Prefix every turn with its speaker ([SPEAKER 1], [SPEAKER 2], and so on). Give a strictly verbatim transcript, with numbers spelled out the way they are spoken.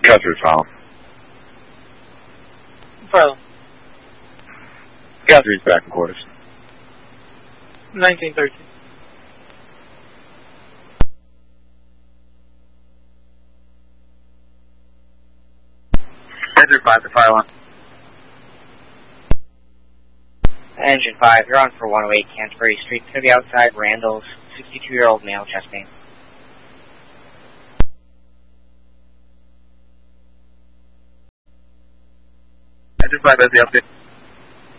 [SPEAKER 1] Guthrie file.
[SPEAKER 2] File.
[SPEAKER 1] Guthrie's back in quarters.
[SPEAKER 2] nineteen thirteen.
[SPEAKER 1] Engine five to file on.
[SPEAKER 3] Engine five, you're on for one oh eight Canterbury Street. It's going to be outside Randall's, sixty-two-year-old male, chest pain.
[SPEAKER 1] Engine five has the update.